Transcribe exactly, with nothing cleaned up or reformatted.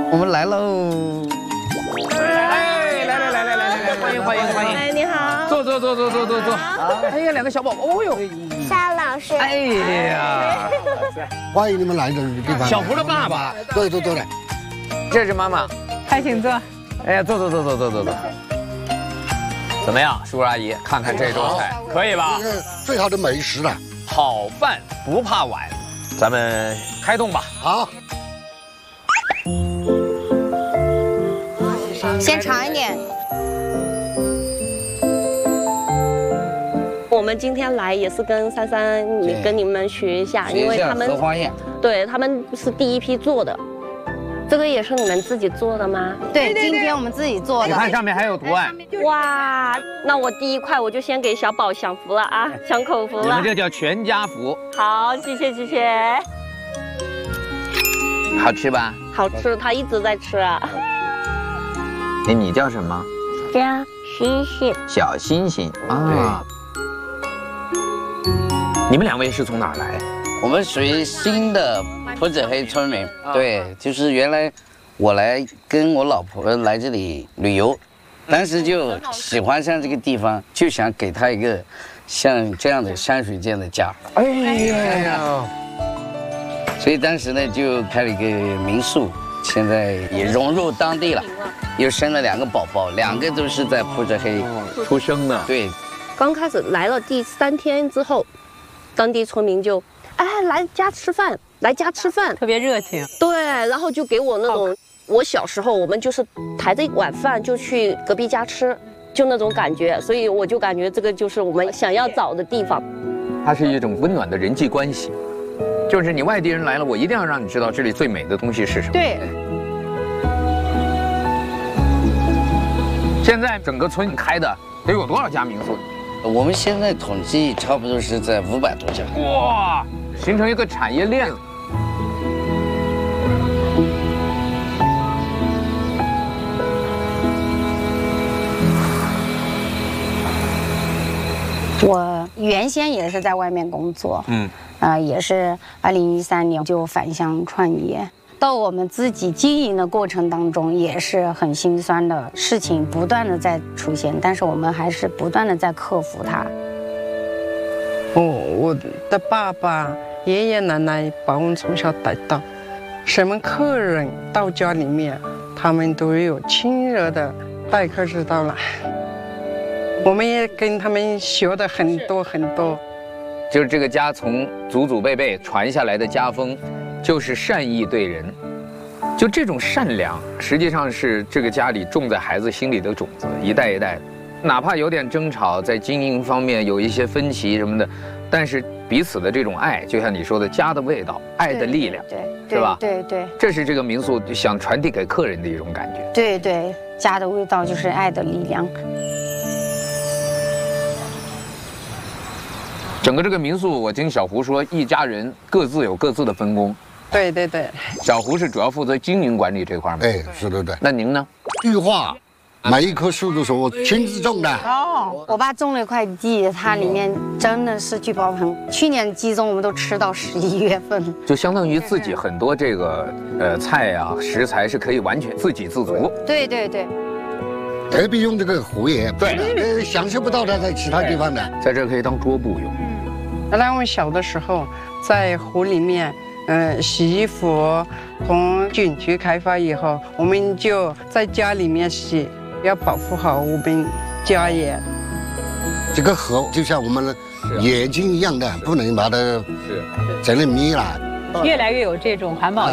我们来喽！ 哎，来来来来来来来，欢迎欢迎欢迎！ 哎，你好， 坐坐坐坐坐坐坐。哎呀，两个小宝宝，哦呦！ 沙老师， 哎呀， 欢迎你们来这个地方。 小福的爸爸， 对对对的， 这是妈妈。 快请坐。 哎呀，坐坐坐坐坐坐坐。怎么样，叔叔阿姨，看看这桌菜，可以吧？ 这是最好的美食了。 好饭不怕晚，咱们开动吧。 好， 先尝一点。我们今天来也是跟珊珊，你跟你们学一下，因为他们荷花宴， 对他们是第一批做的。这个也是你们自己做的吗？ 对，今天我们自己做的。 你看上面还有图案。 哇，那我第一块我就先给小宝享福了啊，享口福了。 你们这叫全家福。 好，谢谢谢谢。 好吃吧？ 好吃，他一直在吃啊。 哎，你叫什么？ 叫星星。 小星星啊。你们两位是从哪儿来？ 我们属于新的普子黑村民，对，就是原来我来跟我老婆来这里旅游，当时就喜欢上这个地方，就想给她一个像这样的山水间的家。 哎呀， 所以当时呢就开了一个民宿，现在也融入当地了，又生了两个宝宝，两个都是在普子黑出生的。 对， 刚开始来了第三天之后，当地村民就。哎，来家吃饭，来家吃饭， 特别热情。 对，然后就给我那种，我小时候我们就是抬着一碗饭就去隔壁家吃，就那种感觉，所以我就感觉这个就是我们想要找的地方。 它是一种温暖的人际关系，就是你外地人来了，我一定要让你知道这里最美的东西是什么。 对。 现在整个村开的得有多少家民宿？ 我们现在统计差不多是在五百多家。 哇！形成一个产业链。 我原先也是在外面工作，嗯，啊、呃，也是二零一三年就返乡创业。到我们自己经营的过程当中，也是很心酸的事情不断的在出现，但是我们还是不断的在克服它。 哦，我的爸爸。爷爷奶奶把我们从小带大，什么客人到家里面，他们都有亲热的待客之道了。我们也跟他们学的很多很多。 就是这个家从祖祖辈辈传下来的家风，就是善意对人。就这种善良，实际上是这个家里种在孩子心里的种子，一代一代的。哪怕有点争吵，在经营方面有一些分歧什么的，但是彼此的这种爱，就像你说的，家的味道，爱的力量， 对， 是吧？ 对对， 这是这个民宿想传递给客人的一种感觉。 对对，家的味道就是爱的力量。 整个这个民宿，我听小胡说，一家人各自有各自的分工。 对对对， 小胡是主要负责经营管理这块吗？ 哎，是的对。 那您呢？ 绿化。每一棵树都是我亲自种的。 哦，我爸种了一块地，它里面真的是聚宝盆。去年集中我们都吃到十一月份， 就相当于自己很多这个呃菜啊食材是可以完全自给自足。 对对对， 特别用这个湖也对， 呃享受不到它在其他地方的， 在这可以当桌布用。 原来我们小的时候在湖里面。嗯，洗衣服，从景区开发以后，我们就在家里面洗，要保护好我们家园。 这个河就像我们的眼睛一样的，不能把它整得迷了。 越来越有这种环保